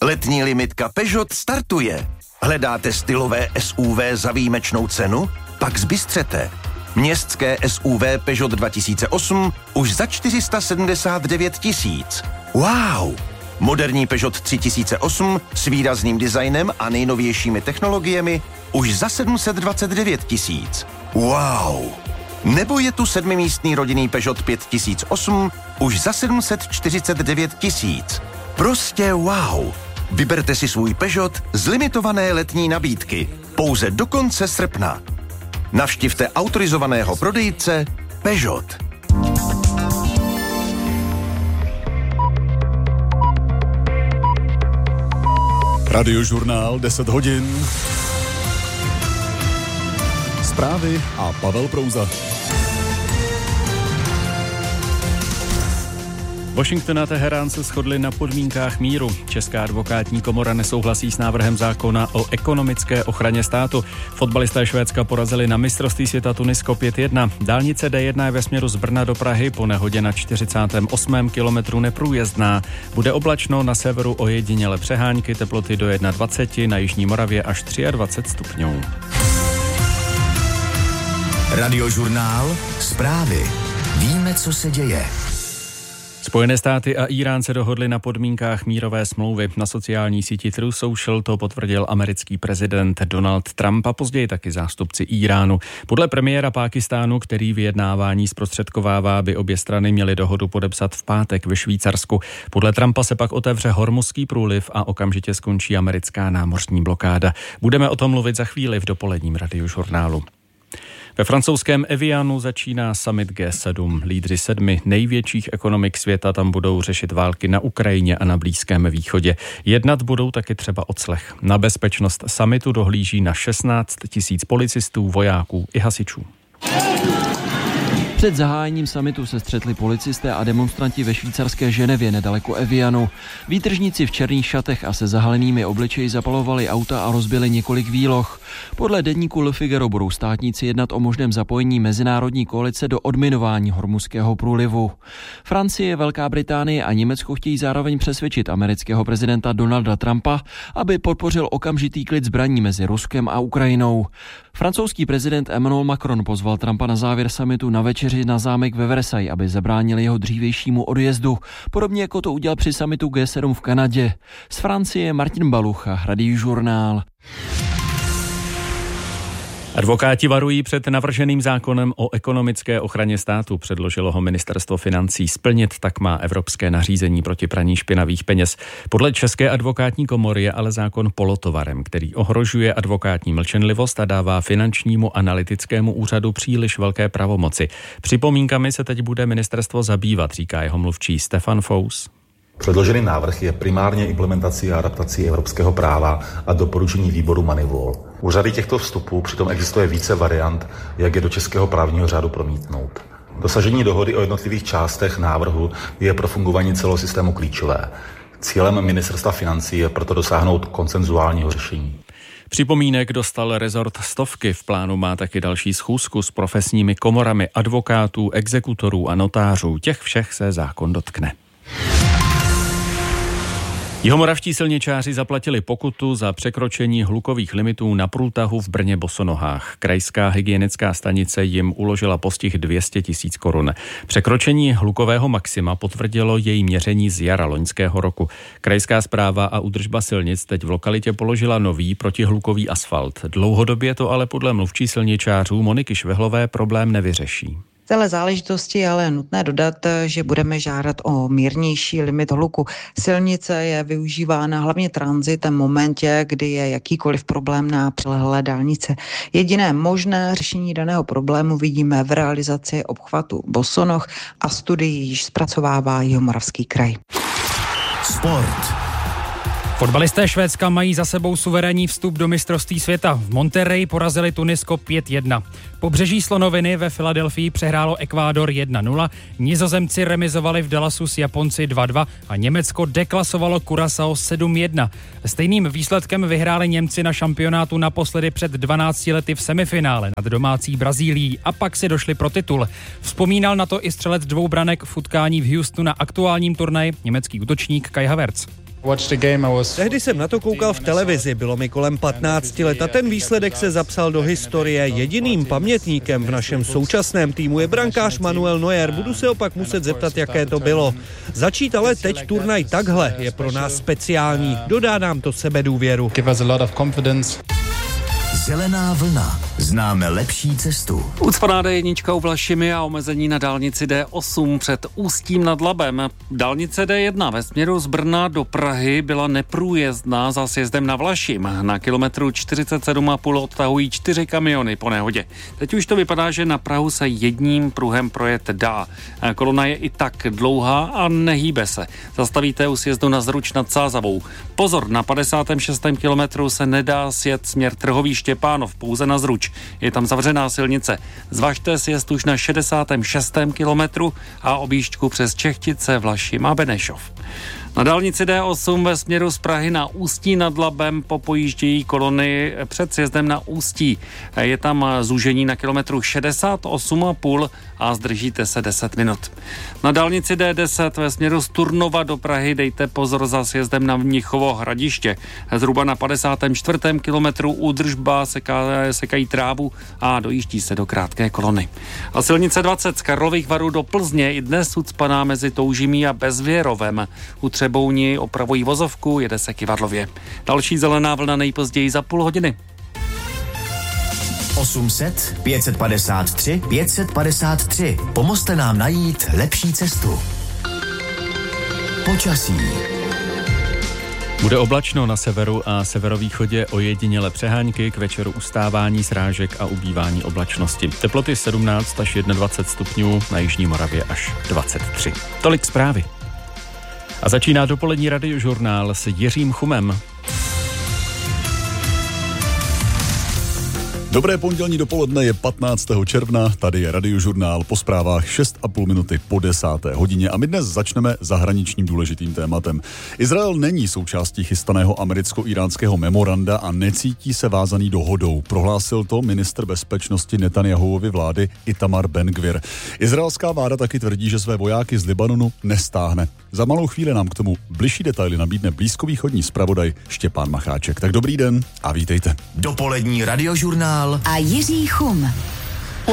Letní limitka Peugeot startuje. Hledáte stylové SUV za výjimečnou cenu? Pak zbystřete. Městské SUV Peugeot 2008 už za 479 000. Wow! Moderní Peugeot 3008 s výrazným designem a nejnovějšími technologiemi už za 729 000. Wow! Nebo je tu 7místný rodinný Peugeot 5008 už za 749 000. Prostě wow! Vyberte si svůj Peugeot z limitované letní nabídky pouze do konce srpna. Navštivte autorizovaného prodejce Peugeot. Radiožurnál 10 hodin. Zprávy a Pavel Prouza. Washington a Teherán se shodli na podmínkách míru. Česká advokátní komora nesouhlasí s návrhem zákona o ekonomické ochraně státu. Fotbalisté Švédska porazili na mistrovství světa Tunisko 5-1. Dálnice D1 je ve směru z Brna do Prahy po nehodě na 48. kilometru neprůjezdná. Bude oblačno, na severu ojediněle přehánky, teploty do 21, na jižní Moravě až 23 stupňů. Radiožurnál, zprávy. Víme, co se děje. Spojené státy a Irán se dohodli na podmínkách mírové smlouvy. Na sociální síti Truth Social to potvrdil americký prezident Donald Trump a později taky zástupci Iránu. Podle premiéra Pákistánu, který vyjednávání zprostředkovává, by obě strany měly dohodu podepsat v pátek ve Švýcarsku. Podle Trumpa se pak otevře Hormuzský průliv a okamžitě skončí americká námořní blokáda. Budeme o tom mluvit za chvíli v dopoledním radiožurnálu. Ve francouzském Evianu začíná summit G7. Lídři 7 největších ekonomik světa tam budou řešit války na Ukrajině a na Blízkém východě. Jednat budou taky třeba odslech. Na bezpečnost summitu dohlíží na 16 000 policistů, vojáků i hasičů. Před zahájením summitu se střetli policisté a demonstranti ve švýcarské Ženevě nedaleko Evianu. Výtržníci v černých šatech a se zahalenými obličeji zapalovali auta a rozbili několik výloh. Podle deníku Le Figaro budou státníci jednat o možném zapojení mezinárodní koalice do odminování Hormuzského průlivu. Francie, Velká Británie a Německo chtějí zároveň přesvědčit amerického prezidenta Donalda Trumpa, aby podpořil okamžitý klid zbraní mezi Ruskem a Ukrajinou. Francouzský prezident Emmanuel Macron pozval Trumpa na závěr summitu na večeři na zámek ve Versailles, aby zabránil jeho dřívějšímu odjezdu, podobně jako to udělal při summitu G7 v Kanadě. Z Francie Martin Balucha, Radiožurnál. Advokáti varují před navrženým zákonem o ekonomické ochraně státu. Předložilo ho ministerstvo financí. Splnit tak má evropské nařízení proti praní špinavých peněz. Podle České advokátní komory je ale zákon polotovarem, který ohrožuje advokátní mlčenlivost a dává finančnímu analytickému úřadu příliš velké pravomoci. Připomínkami se teď bude ministerstvo zabývat, říká jeho mluvčí Stefan Fous. Předložený návrh je primárně implementací a adaptací evropského práva a doporučení výboru Moneyval. U řady těchto vstupů přitom existuje více variant, jak je do českého právního řádu promítnout. Dosažení dohody o jednotlivých částech návrhu je pro fungování celého systému klíčové. Cílem ministerstva financí je proto dosáhnout konsenzuálního řešení. Připomínek dostal rezort stovky. V plánu má taky další schůzku s profesními komorami advokátů, exekutorů a notářů. Těch všech se zákon dotkne. Jihomoravští silničáři zaplatili pokutu za překročení hlukových limitů na průtahu v Brně Bosonohách. Krajská hygienická stanice jim uložila postih 200 000 korun. Překročení hlukového maxima potvrdilo její měření z jara loňského roku. Krajská správa a údržba silnic teď v lokalitě položila nový protihlukový asfalt. Dlouhodobě to ale podle mluvčí silničářů Moniky Švehlové problém nevyřeší. Celé záležitosti je ale nutné dodat, že budeme žádat o mírnější limit hluku. Silnice je využívána hlavně tranzitem v momentě, kdy je jakýkoliv problém na přilehlé dálnice. Jediné možné řešení daného problému vidíme v realizaci obchvatu Bosonoh a studii již zpracovává Jihomoravský kraj. Sport. Fotbalisté Švédska mají za sebou suverénní vstup do mistrovství světa. V Monterreyi porazili Tunisko 5-1. Pobřeží Slonoviny ve Filadelfii přehrálo Ekvádor 1-0, Nizozemci remizovali v Dallasu s Japonci 2-2 a Německo deklasovalo Curaçao 7-1. Stejným výsledkem vyhráli Němci na šampionátu naposledy před 12 lety v semifinále nad domácí Brazílií a pak si došli pro titul. Vzpomínal na to i střelec 2 branek v utkání v Houstonu na aktuálním turnaji německý útočník Kai Havertz. Tehdy jsem na to koukal v televizi, bylo mi kolem 15 let a ten výsledek se zapsal do historie. Jediným pamětníkem v našem současném týmu je brankář Manuel Neuer. Budu se opak muset zeptat, jaké to bylo. Začít ale teď turnaj takhle je pro nás speciální. Dodá nám to sebedůvěru. Zelená vlna. Známe lepší cestu. Ucpaná D1 u Vlašimi a omezení na dálnici D8 před Ústím nad Labem. Dálnice D1 ve směru z Brna do Prahy byla neprůjezdná za sjezdem na Vlašim. Na kilometru 47,5 odtahují 4 kamiony po nehodě. Teď už to vypadá, že na Prahu se jedním pruhem projet dá. Kolona je i tak dlouhá a nehýbe se. Zastavíte u sjezdu na Zruč nad Sázavou. Pozor, na 56. kilometru se nedá sjet směr Trhový Štěpánov, pouze na Zruč. Je tam zavřená silnice. Zvažte sjezd už na 66. kilometru a objížďku přes Čechtice, Vlašim a Benešov. Na dálnici D8 ve směru z Prahy na Ústí nad Labem popojíždějí kolony před sjezdem na Ústí. Je tam zúžení na kilometru 68,5 a zdržíte se 10 minut. Na dálnici D10 ve směru z Turnova do Prahy dejte pozor za sjezdem na Mnichovo Hradiště. Zhruba na 54. kilometru údržba sekají trávu a dojíždí se do krátké kolony. A silnice 20 z Karlových Varů do Plzně i dnes ucpaná mezi Toužimí a Bezvěrovem. U Třebouni opravují vozovku, jede se Kyvadlově. Další zelená vlna nejpozději za půl hodiny. 800 553 553. Pomozte nám najít lepší cestu. Počasí. Bude oblačno na severu a severovýchodě, ojediněle přehánky, k večeru ustávání srážek a ubývání oblačnosti. Teploty 17 až 21 stupňů, na jižní Moravě až 23. Tolik zprávy. A začíná dopolední radiožurnál s Jiřím Chumem. Dobré pondělní dopoledne, je 15. června, tady je radiožurnál po zprávách 6,5 minuty po 10. hodině a my dnes začneme zahraničním důležitým tématem. Izrael není součástí chystaného americko-iránského memoranda a necítí se vázaný dohodou. Prohlásil to ministr bezpečnosti Netanjahuovy vlády Itamar Ben-Gvir. Izraelská vláda taky tvrdí, že své vojáky z Libanonu nestáhne. Za malou chvíli nám k tomu bližší detaily nabídne blízkovýchodní zpravodaj Štěpán Macháček. Tak dobrý den a vítejte. Dopolední radiožurnál a Jiří Chum.